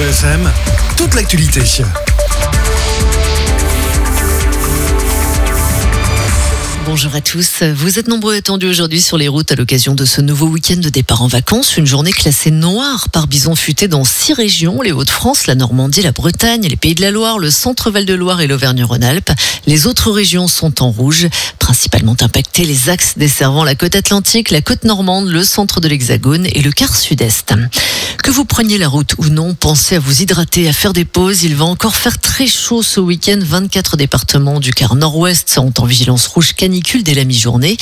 VFM, toute l'actualité. Bonjour à tous. Vous êtes nombreux attendus aujourd'hui sur les routes à l'occasion de ce nouveau week-end de départ en vacances. Une journée classée noire par bison futé dans 6 régions, les Hauts-de-France, la Normandie, la Bretagne, les Pays de la Loire, le Centre-Val de Loire et l'Auvergne-Rhône-Alpes. Les autres régions sont en rouge, principalement impactés les axes desservant la côte atlantique, la côte normande, le centre de l'Hexagone et le quart sud-est. Que vous preniez la route ou non, pensez à vous hydrater, à faire des pauses. Il va encore faire très chaud ce week-end. 24 départements du quart nord-ouest sont en vigilance rouge canicule dès la mi-journée.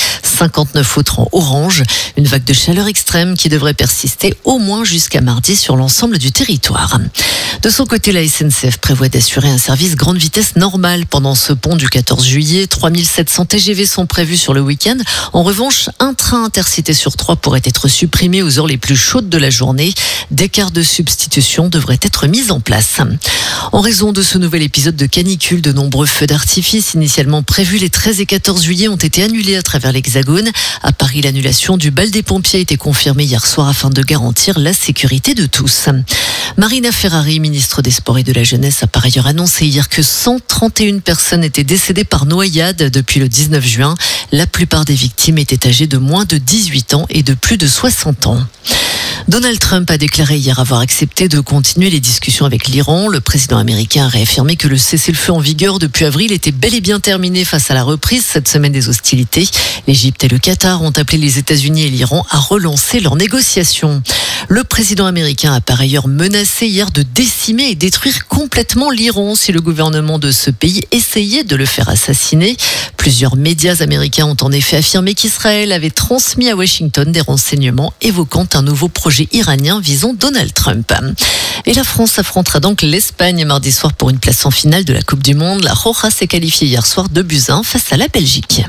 59 autres en orange. Une vague de chaleur extrême qui devrait persister au moins jusqu'à mardi sur l'ensemble du territoire. De son côté, la SNCF prévoit d'assurer un service grande vitesse normal pendant ce pont du 14 juillet. 3700 TGV sont prévus sur le week-end. En revanche, un train intercité sur 3 pourrait être supprimé aux heures les plus chaudes de la journée. Des quarts de substitution devraient être mis en place. En raison de ce nouvel épisode de canicule, de nombreux feux d'artifice initialement prévus les 13 et 14 juillet ont été annulés à travers l'Hexagone. À Paris, l'annulation du bal des pompiers a été confirmée hier soir afin de garantir la sécurité de tous. Marina Ferrari, ministre des Sports et de la Jeunesse, a par ailleurs annoncé hier que 131 personnes étaient décédées par noyade depuis le 19 juin. La plupart des victimes étaient âgées de moins de 18 ans et de plus de 60 ans. Donald Trump a déclaré hier avoir accepté de continuer les discussions avec l'Iran. Le président américain a réaffirmé que le cessez-le-feu en vigueur depuis avril était bel et bien terminé face à la reprise cette semaine des hostilités. L'Égypte et le Qatar ont appelé les États-Unis et l'Iran à relancer leurs négociations. Le président américain a par ailleurs menacé hier de décimer et détruire complètement l'Iran si le gouvernement de ce pays essayait de le faire assassiner. Plusieurs médias américains ont en effet affirmé qu'Israël avait transmis à Washington des renseignements évoquant un nouveau projet iranien visant Donald Trump. Et la France affrontera donc l'Espagne mardi soir pour une place en finale de la Coupe du Monde. La Roja s'est qualifiée hier soir 2-1 face à la Belgique.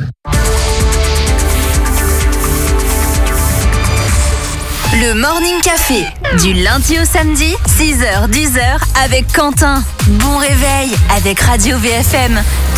Le Morning Café, du lundi au samedi, 6h-10h avec Quentin. Bon réveil avec Radio VFM.